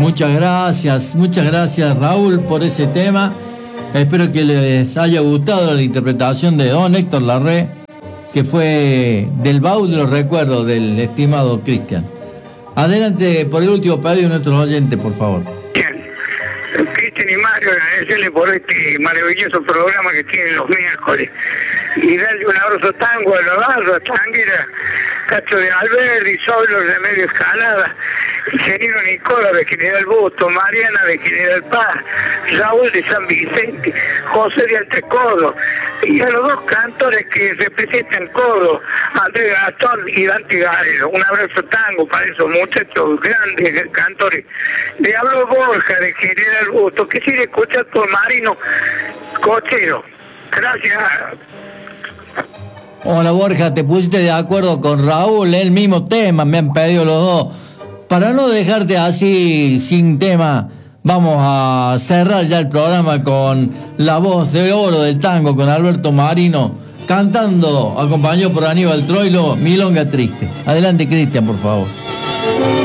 Muchas gracias Raúl por ese tema. Espero que les haya gustado la interpretación de don Héctor Larrey, que fue del baúl de los recuerdos del estimado Cristian. Adelante por el último pedido de nuestros oyentes, por favor. Bien. Cristian y Mario, agradecerle por este maravilloso programa que tienen los miércoles. Y darle un abrazo tango a Navarro, a Tanguera, Cacho de Alberdi, Solo, Remedio Escalada, Ingeniero Nicola de General Busto, Mariana de General Paz, Raúl de San Vicente, José de Altecodo, y a los dos cantores que representan Codo, Andrés Gastón y Dante Garelo. Un abrazo tango para esos muchachos grandes cantores. Le hablo Borja de General Busto, que sigue escuchando por Marino Cochero. Gracias. Hola Borja, te pusiste de acuerdo con Raúl, el mismo tema, me han pedido los dos. Para no dejarte así sin tema, vamos a cerrar ya el programa con la voz de oro del tango, con Alberto Marino, cantando, acompañado por Aníbal Troilo, Milonga Triste. Adelante Cristian, por favor.